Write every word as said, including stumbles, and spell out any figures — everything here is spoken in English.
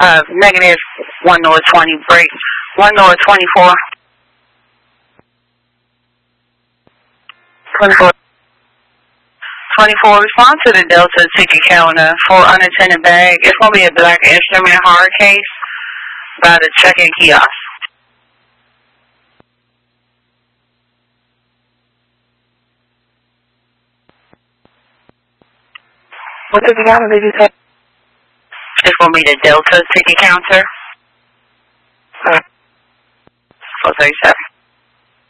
uh, negative one North twenty, break one North twenty-four. twenty-four. twenty-four, respond to the Delta ticket counter for unattended bag. It's going to be a black instrument hard case by the check-in kiosk. What ticket counter did you say? It's going to be the Delta ticket counter. Huh. four thirty-seven.